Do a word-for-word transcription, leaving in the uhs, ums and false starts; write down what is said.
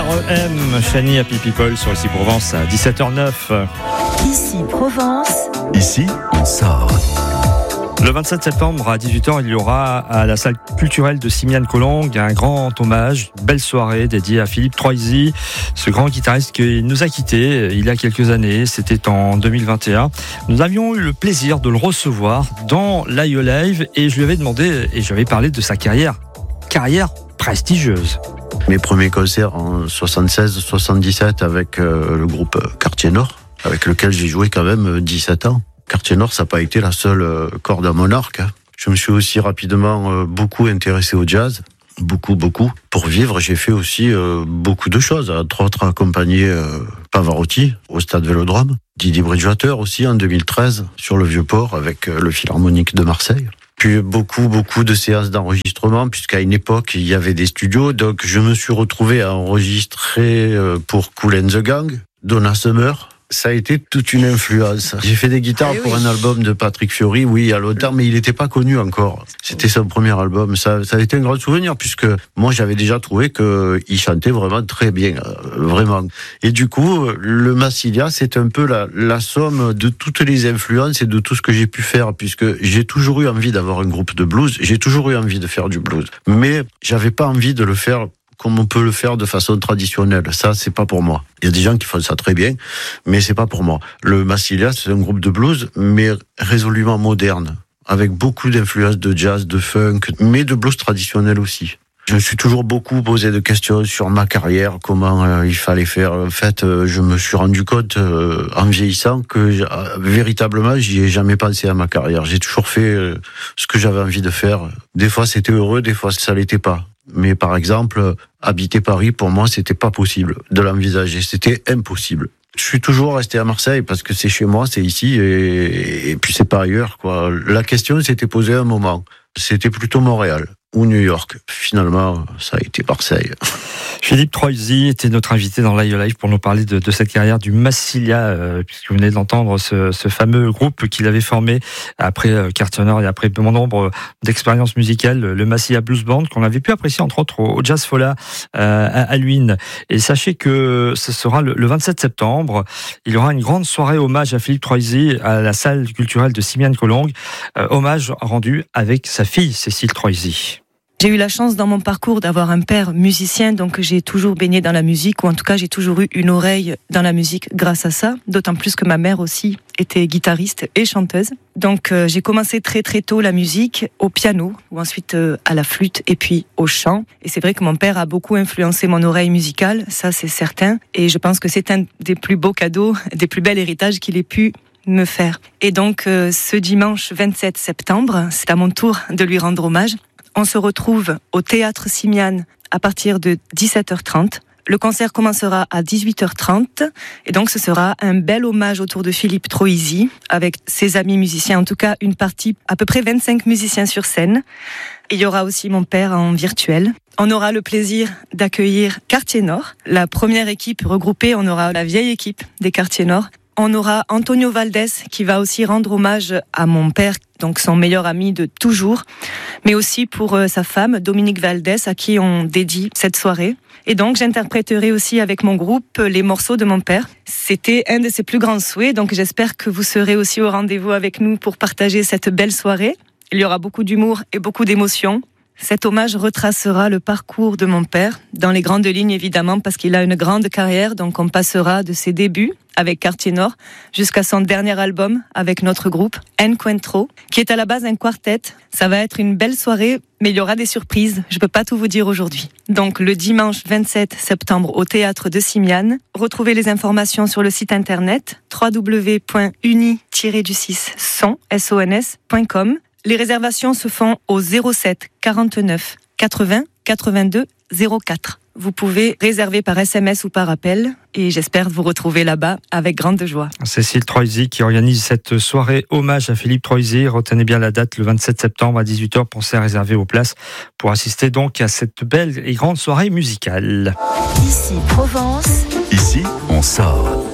R E M, Shani Happy People sur Ici Provence à dix-sept heures neuf. Ici Provence. Ici, on sort. Le vingt-sept septembre à dix-huit heures, il y aura à la salle culturelle de Simiane-Collongue un grand hommage, une belle soirée dédiée à Philippe Troisy, ce grand guitariste qui nous a quittés il y a quelques années, c'était en deux mille vingt et un. Nous avions eu le plaisir de le recevoir dans l'A I O Live et je lui avais demandé, et je lui avais parlé de sa carrière, carrière prestigieuse. Mes premiers concerts en soixante-seize soixante-dix-sept avec euh, le groupe Quartier Nord, avec lequel j'ai joué quand même dix-sept ans. Quartier Nord, ça n'a pas été la seule euh, corde à mon arc. Hein. Je me suis aussi rapidement euh, beaucoup intéressé au jazz, beaucoup, beaucoup. Pour vivre, j'ai fait aussi euh, beaucoup de choses, entre autres accompagner euh, Pavarotti au Stade Vélodrome, Didier Bridgewater aussi en deux mille treize sur le Vieux-Port avec euh, le Philharmonique de Marseille. Puis beaucoup, beaucoup de séances d'enregistrement, puisqu'à une époque, il y avait des studios. Donc, je me suis retrouvé à enregistrer euh, pour Kool and the Gang, Donna Summer. Ça a été toute une influence. J'ai fait des guitares ah, pour oui. un album de Patrick Fiori, oui, il y a longtemps, mais il n'était pas connu encore. C'était son premier album. Ça, ça a été un grand souvenir, puisque moi, j'avais déjà trouvé qu'il chantait vraiment très bien, euh, vraiment. Et du coup, le Massilia, c'est un peu la, la somme de toutes les influences et de tout ce que j'ai pu faire, puisque j'ai toujours eu envie d'avoir un groupe de blues, j'ai toujours eu envie de faire du blues. Mais j'avais pas envie de le faire comme on peut le faire de façon traditionnelle. Ça, c'est pas pour moi. Il y a des gens qui font ça très bien, mais c'est pas pour moi. Le Massilia, c'est un groupe de blues, mais résolument moderne, avec beaucoup d'influences de jazz, de funk, mais de blues traditionnel aussi. Je me suis toujours beaucoup posé de questions sur ma carrière, comment euh, il fallait faire. En fait, euh, je me suis rendu compte, euh, en vieillissant, que euh, véritablement, j'y ai jamais pensé à ma carrière. J'ai toujours fait euh, ce que j'avais envie de faire. Des fois, c'était heureux, des fois, ça l'était pas. Mais par exemple, habiter Paris, pour moi, c'était pas possible de l'envisager. C'était impossible. Je suis toujours resté à Marseille parce que c'est chez moi, c'est ici, et, et puis c'est pas ailleurs, quoi. La question s'était posée un moment. C'était plutôt Montréal ou New York. Finalement, ça a été Marseille. Philippe Troisy était notre invité dans l'A I O Live pour nous parler de, de cette carrière du Massilia, euh, puisque vous venez d'entendre ce, ce fameux groupe qu'il avait formé après euh, Quartier Nord et après bon nombre d'expériences musicales, le Massilia Blues Band, qu'on avait pu apprécier entre autres au, au Jazz Fola euh, à, à Luynes. Et sachez que ce sera le, le vingt-sept septembre, il y aura une grande soirée hommage à Philippe Troisy à la salle culturelle de Simiane-Collongue, euh, hommage rendu avec sa fille Cécile Troisy. J'ai eu la chance dans mon parcours d'avoir un père musicien, donc j'ai toujours baigné dans la musique, ou en tout cas j'ai toujours eu une oreille dans la musique grâce à ça, d'autant plus que ma mère aussi était guitariste et chanteuse. Donc euh, j'ai commencé très très tôt la musique au piano, ou ensuite euh, à la flûte et puis au chant. Et c'est vrai que mon père a beaucoup influencé mon oreille musicale, ça c'est certain. Et je pense que c'est un des plus beaux cadeaux, des plus bels héritages qu'il ait pu me faire. Et donc euh, ce dimanche vingt-sept septembre, c'est à mon tour de lui rendre hommage. On se retrouve au Théâtre Simiane à partir de dix-sept heures trente. Le concert commencera à dix-huit heures trente et donc ce sera un bel hommage autour de Philippe Troisy avec ses amis musiciens, en tout cas une partie, à peu près vingt-cinq musiciens sur scène. Il y aura aussi mon père en virtuel. On aura le plaisir d'accueillir Quartier Nord, la première équipe regroupée. On aura la vieille équipe des Quartier Nord. On aura Antonio Valdés qui va aussi rendre hommage à mon père, donc son meilleur ami de toujours, mais aussi pour euh, sa femme, Dominique Valdés, à qui on dédie cette soirée. Et donc j'interpréterai aussi avec mon groupe les morceaux de mon père. C'était un de ses plus grands souhaits, donc j'espère que vous serez aussi au rendez-vous avec nous pour partager cette belle soirée. Il y aura beaucoup d'humour et beaucoup d'émotions. Cet hommage retracera le parcours de mon père, dans les grandes lignes évidemment, parce qu'il a une grande carrière, donc on passera de ses débuts avec Quartier Nord jusqu'à son dernier album avec notre groupe, Encuentro, qui est à la base un quartet. Ça va être une belle soirée, mais il y aura des surprises, je peux pas tout vous dire aujourd'hui. Donc le dimanche vingt-sept septembre au Théâtre de Simiane, retrouvez les informations sur le site internet w w w point uni tiret du six son point com. Les réservations se font au zéro sept quarante-neuf quatre-vingts quatre-vingt-deux zéro quatre. Vous pouvez réserver par S M S ou par appel et j'espère vous retrouver là-bas avec grande joie. Cécile Troisy qui organise cette soirée hommage à Philippe Troisy. Retenez bien la date, le vingt-sept septembre à dix-huit heures, pensez à réserver vos places pour assister donc à cette belle et grande soirée musicale. Ici Provence. Ici, on sort.